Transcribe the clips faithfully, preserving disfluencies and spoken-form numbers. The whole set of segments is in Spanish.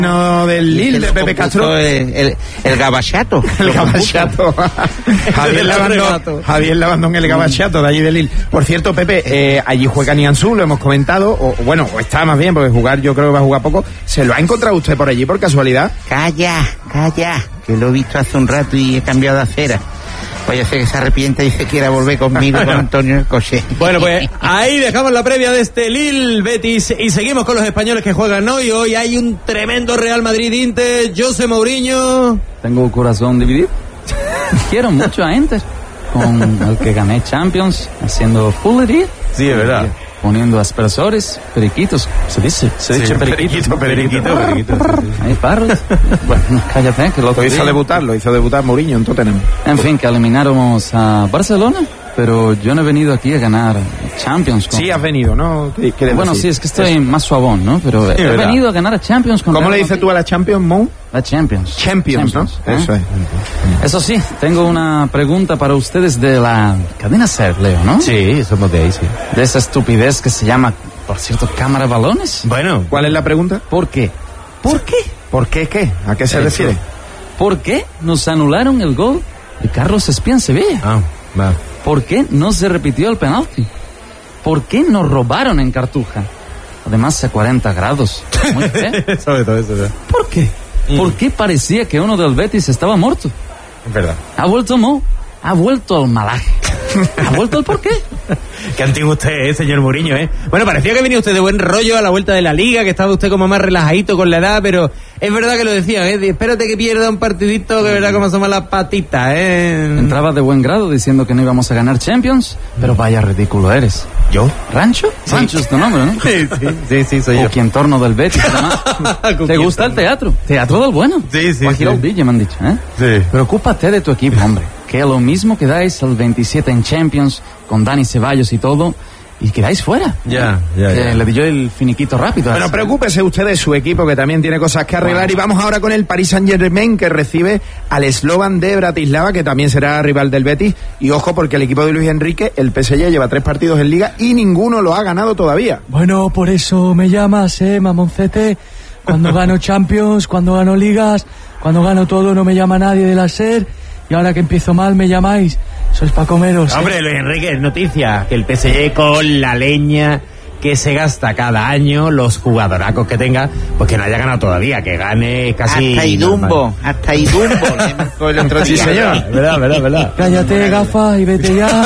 No, del Lille de Pepe Castro. El, el, el gabachato. El gabachato. Javier Labandón, Javier Labandón, el gabachato de allí de Lille. Por cierto, Pepe, eh, allí juega Nianzú, lo hemos comentado, o bueno, o está más bien, porque jugar yo creo que va a jugar poco. ¿Se lo ha encontrado usted por allí por casualidad? Calla, calla, que lo he visto hace un rato y he cambiado de acera. Vaya a ser que se arrepiente y se quiera volver conmigo con Antonio en el coche. Bueno, pues ahí dejamos la previa de este Lille Betis y seguimos con los españoles que juegan hoy. Hoy hay un tremendo Real Madrid-Inter. José Mourinho. Tengo el corazón dividido. Quiero mucho a Inter, con el que gané Champions, haciendo Fullery. Sí, es verdad. Poniendo aspersores, periquitos, se dice, se sí, dice periquito, periquito, periquito, periquito. Hay parros. Bueno, cállate, que lo Lo hizo debutar, lo hizo debutar Mourinho en Tottenham. En fin, que elimináramos a Barcelona, pero yo no he venido aquí a ganar Champions. Con... Sí, has venido, ¿no? ¿Qué, qué bueno, decir? sí, es que estoy es... más suavón, ¿no? Pero sí, he verdad. venido a ganar a Champions con... ¿Cómo Real le dices tú a la Champions, Mou? La Champions. Champions, Champions ¿no? ¿eh? Eso es. Eso sí, tengo una pregunta para ustedes de la cadena SER, Leo, ¿no? Sí, somos de ahí, sí. De esa estupidez que se llama, por cierto, cámara balones. Bueno, ¿cuál es la pregunta? ¿Por qué? ¿Por qué? ¿Por qué qué? ¿A qué se Eso. refiere? ¿Por qué nos anularon el gol de Carlos Espía en Sevilla? Ah, va. ¿Por qué no se repitió el penalti? ¿Por qué nos robaron en Cartuja? Además a cuarenta grados. Muy feo. Sobre todo eso, ¿verdad? ¿Por qué? Mm. ¿Por qué parecía que uno del Betis estaba muerto? Es verdad. Ha vuelto Mo, ha vuelto al malaje. ¿Ha vuelto al por qué? Qué antiguo usted, ¿eh, señor Mourinho, ¿eh? Bueno, parecía que venía usted de buen rollo a la vuelta de la Liga, que estaba usted como más relajadito con la edad, pero es verdad que lo decía, ¿eh? Espérate que pierda un partidito, que verá cómo asoman las patitas, ¿eh? Entraba de buen grado diciendo que no íbamos a ganar Champions, pero vaya ridículo eres. ¿Yo? ¿Rancho? Sí. Rancho es tu nombre, ¿no? Sí, sí, sí, sí soy o yo. Quintorno del Betis, además. ¿Te gusta el teatro? Teatro del bueno. Sí, sí, Guajiro sí. Villa, me han dicho, ¿eh? Sí. Preocúpate de tu equipo, hombre. Que lo mismo que dais el veintisiete en Champions, con Dani Ceballos y todo, y quedáis fuera. Ya, ya, que ya. Le di yo el finiquito rápido. Bueno, preocúpese usted de su equipo, que también tiene cosas que arreglar. Wow. Y vamos ahora con el Paris Saint-Germain, que recibe al Slovan de Bratislava, que también será rival del Betis. Y ojo, porque el equipo de Luis Enrique, el P S G, lleva tres partidos en Liga y ninguno lo ha ganado todavía. Bueno, por eso me llamas, eh, mamoncete. Cuando gano Champions, cuando gano Ligas, cuando gano todo, no me llama nadie de la SER. Y ahora que empiezo mal me llamáis. Sois pa' comeros, ¿eh? Hombre, Luis Enrique, es noticia que el P S G, con la leña que se gasta cada año, los jugadoracos que tenga, pues que no haya ganado todavía, que gane casi... Hasta Idumbo, hasta Idumbo. el otro sí, señor. Verdad, verdad, verdad. Cállate, gafa, y vete ya.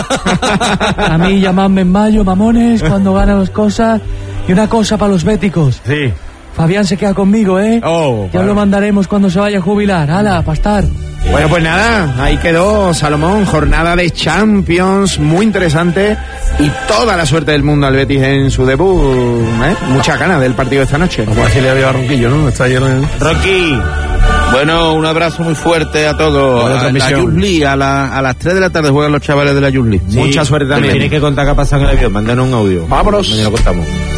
A mí llamadme en mayo, mamones, cuando ganan las cosas. Y una cosa para los béticos. Sí. Fabián se queda conmigo, ¿eh? Oh, ya vale. lo mandaremos cuando se vaya a jubilar. ¡Hala, pastar! Bueno, pues nada, ahí quedó Salomón, jornada de Champions, muy interesante, y toda la suerte del mundo al Betis en su debut, ¿eh? Mucha ganas del partido de esta noche. Como decirle a Ronquillo, ¿no? Está lleno de... Rocky. Bueno, un abrazo muy fuerte a todos. A la Youth League, a, la, a las tres de la tarde juegan los chavales de la Youth League. Sí, mucha suerte también. Tienes que contar qué ha pasado en el avión, mándanos un audio. Vámonos. Mañana lo contamos.